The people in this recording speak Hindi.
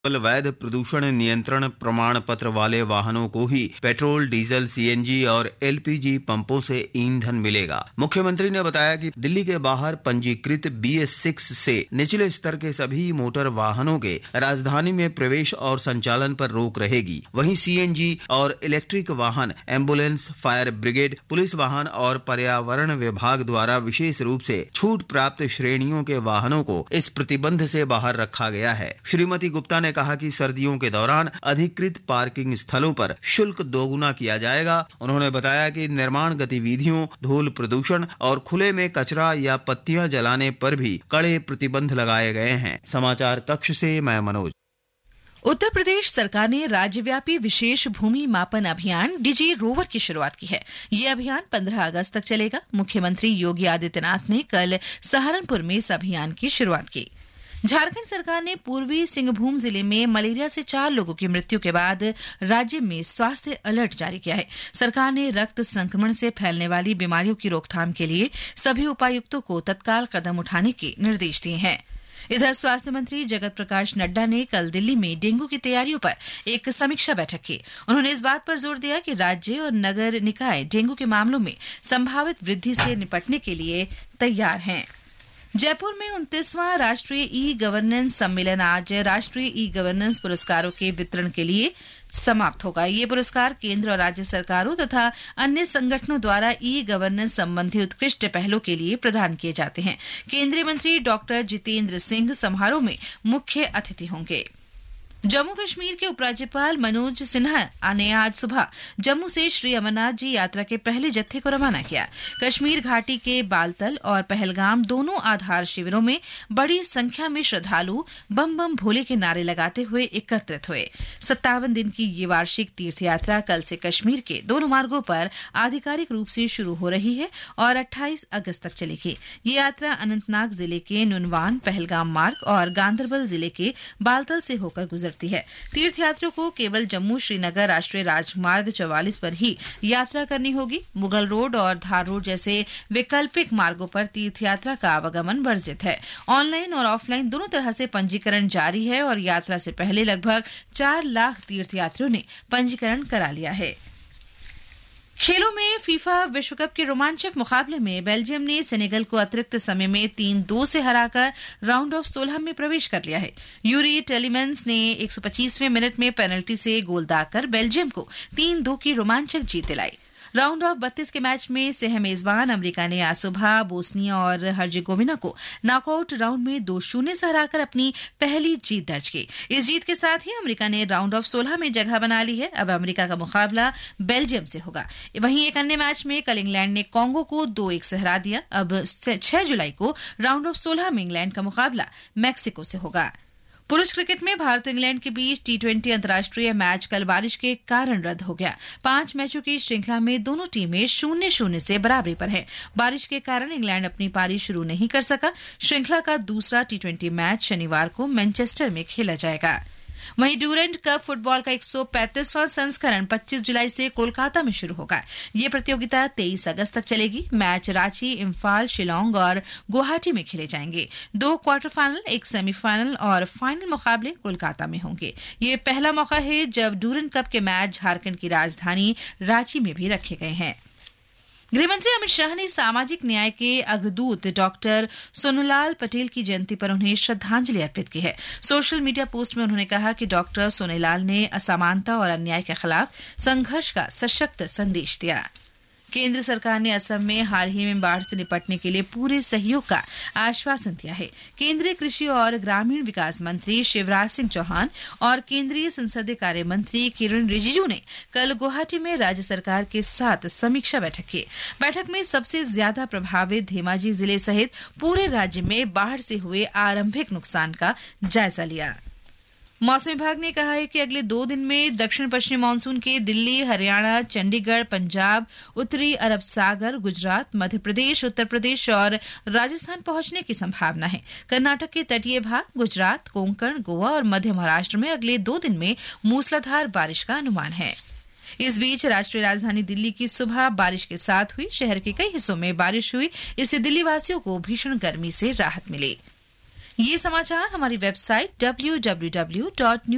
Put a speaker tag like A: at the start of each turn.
A: केवल वैध प्रदूषण नियंत्रण प्रमाण पत्र वाले वाहनों को ही पेट्रोल, डीजल, सीएनजी और एलपीजी पंपों से ईंधन मिलेगा। मुख्यमंत्री ने बताया कि दिल्ली के बाहर पंजीकृत BS6 से निचले स्तर के सभी मोटर वाहनों के राजधानी में प्रवेश और संचालन पर रोक रहेगी। वहीं सीएनजी और इलेक्ट्रिक वाहन, एम्बुलेंस, फायर ब्रिगेड, पुलिस वाहन और पर्यावरण विभाग द्वारा विशेष रूप से छूट प्राप्त श्रेणियों के वाहनों को इस प्रतिबंध से बाहर रखा गया है। श्रीमती गुप्ता ने कहा कि सर्दियों के दौरान अधिकृत पार्किंग स्थलों पर शुल्क दोगुना किया जाएगा। उन्होंने बताया कि निर्माण गतिविधियों, धूल प्रदूषण और खुले में कचरा या पत्तियां जलाने पर भी कड़े प्रतिबंध लगाए गए हैं। समाचार कक्ष से मैं मनोज।
B: उत्तर प्रदेश सरकार ने राज्यव्यापी विशेष भूमि मापन अभियान डिजी रोवर की शुरुआत की है। ये अभियान 15 अगस्त तक चलेगा। मुख्यमंत्री योगी आदित्यनाथ ने कल सहारनपुर में इस अभियान की शुरुआत की। झारखंड सरकार ने पूर्वी सिंहभूम जिले में मलेरिया से 4 लोगों की मृत्यु के बाद राज्य में स्वास्थ्य अलर्ट जारी किया है। सरकार ने रक्त संक्रमण से फैलने वाली बीमारियों की रोकथाम के लिए सभी उपायुक्तों को तत्काल कदम उठाने के निर्देश दिए हैं। इधर स्वास्थ्य मंत्री जगत प्रकाश नड्डा ने कल दिल्ली में डेंगू की तैयारियों पर एक समीक्षा बैठक की। उन्होंने इस बात पर जोर दिया कि राज्य और नगर निकाय डेंगू के मामलों में संभावित वृद्धि से निपटने के लिए तैयार हैं। जयपुर में 29वां राष्ट्रीय ई गवर्नेंस सम्मेलन आज राष्ट्रीय ई गवर्नेंस पुरस्कारों के वितरण के लिए समाप्त होगा। ये पुरस्कार केंद्र और राज्य सरकारों तथा अन्य संगठनों द्वारा ई गवर्नेंस संबंधी उत्कृष्ट पहलों के लिए प्रदान किए जाते हैं। केंद्रीय मंत्री डॉक्टर जितेंद्र सिंह समारोह में मुख्य अतिथि होंगे। जम्मू कश्मीर के उपराज्यपाल मनोज सिन्हा ने आज सुबह जम्मू से श्री अमरनाथ जी यात्रा के पहले जत्थे को रवाना किया। कश्मीर घाटी के बालतल और पहलगाम दोनों आधार शिविरों में बड़ी संख्या में श्रद्धालु बम बम भोले के नारे लगाते हुए एकत्रित हुए। 57 दिन की ये वार्षिक तीर्थ यात्रा कल से कश्मीर के दोनों मार्गों पर आधिकारिक रूप से शुरू हो रही है और 28 अगस्त तक चलेगी। ये यात्रा अनंतनाग जिले के नुनवान पहलगाम मार्ग और गांदरबल जिले के बालतल से होकर गुजरती है। तीर्थयात्रियों को केवल जम्मू श्रीनगर राष्ट्रीय राजमार्ग 44 पर ही यात्रा करनी होगी। मुगल रोड और धार रोड जैसे वैकल्पिक मार्गों पर तीर्थयात्रा का आवागमन वर्जित है। ऑनलाइन और ऑफलाइन दोनों तरह से पंजीकरण जारी है और यात्रा से पहले लगभग 4 लाख तीर्थयात्रियों ने पंजीकरण करा लिया है। खेलों में फीफा विश्व कप के रोमांचक मुकाबले में बेल्जियम ने सेनेगल को अतिरिक्त समय में 3-2 से हराकर राउंड ऑफ 16 में प्रवेश कर लिया है। यूरी टेलीमेंस ने 125वें मिनट में पेनल्टी से गोल दागकर बेल्जियम को 3-2 की रोमांचक जीत दिलाई। राउंड ऑफ 32 के मैच में सह मेजबान अमेरिका ने आज सुबह बोस्निया और हर्जेगोविना को नॉकआउट राउंड में 2-0 से हराकर अपनी पहली जीत दर्ज की। इस जीत के साथ ही अमेरिका ने राउंड ऑफ 16 में जगह बना ली है। अब अमेरिका का मुकाबला बेल्जियम से होगा। वहीं एक अन्य मैच में कल इंग्लैंड ने कांगो को 2-1 से हरा दिया। अब 6 जुलाई को राउंड ऑफ 16 में इंग्लैंड का मुकाबला मैक्सिको से होगा। पुरुष क्रिकेट में भारत और इंग्लैंड के बीच T20 अंतर्राष्ट्रीय मैच कल बारिश के कारण रद्द हो गया। 5 मैचों की श्रृंखला में दोनों टीमें 0-0 से बराबरी पर हैं। बारिश के कारण इंग्लैंड अपनी पारी शुरू नहीं कर सका। श्रृंखला का दूसरा T20 मैच शनिवार को मैनचेस्टर में खेला जाएगा। वहीं ड्यूरेंट कप फुटबॉल का 135वां संस्करण 25 जुलाई से कोलकाता में शुरू होगा। ये प्रतियोगिता 23 अगस्त तक चलेगी। मैच रांची, इम्फाल, शिलोंग और गुवाहाटी में खेले जाएंगे। 2 क्वार्टर फाइनल, 1 सेमीफाइनल और फाइनल मुकाबले कोलकाता में होंगे। ये पहला मौका है जब ड्यूरेंट कप के मैच झारखंड की राजधानी रांची में भी रखे गए हैं। गृहमंत्री अमित शाह ने सामाजिक न्याय के अग्रदूत डॉक्टर सोनूलाल पटेल की जयंती पर उन्हें श्रद्धांजलि अर्पित की है। सोशल मीडिया पोस्ट में उन्होंने कहा कि डॉक्टर सोनूलाल ने असमानता और अन्याय के खिलाफ संघर्ष का सशक्त संदेश दिया। केंद्र सरकार ने असम में हाल ही में बाढ़ से निपटने के लिए पूरे सहयोग का आश्वासन दिया है। केंद्रीय कृषि और ग्रामीण विकास मंत्री शिवराज सिंह चौहान और केंद्रीय संसदीय कार्य मंत्री किरण रिजिजू ने कल गुवाहाटी में राज्य सरकार के साथ समीक्षा बैठक की। बैठक में सबसे ज्यादा प्रभावित धेमाजी जिले सहित पूरे राज्य में बाढ़ से हुए आरंभिक नुकसान का जायजा लिया। मौसम विभाग ने कहा है कि अगले 2 दिन में दक्षिण पश्चिमी मानसून के दिल्ली, हरियाणा, चंडीगढ़, पंजाब, उत्तरी अरब सागर, गुजरात, मध्य प्रदेश, उत्तर प्रदेश और राजस्थान पहुंचने की संभावना है। कर्नाटक के तटीय भाग, गुजरात, कोंकण, गोवा और मध्य महाराष्ट्र में अगले 2 दिन में मूसलाधार बारिश का अनुमान है। इस बीच राष्ट्रीय राजधानी दिल्ली की सुबह बारिश के साथ हुई। शहर के कई हिस्सों में बारिश हुई। इससे दिल्ली वासियों को भीषण गर्मी से राहत मिली। ये समाचार हमारी वेबसाइट www.news